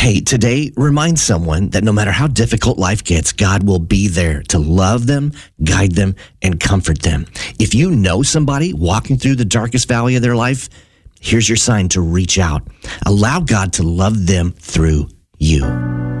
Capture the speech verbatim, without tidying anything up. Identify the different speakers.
Speaker 1: Hey, today, remind someone that no matter how difficult life gets, God will be there to love them, guide them, and comfort them. If you know somebody walking through the darkest valley of their life, here's your sign to reach out. Allow God to love them through you.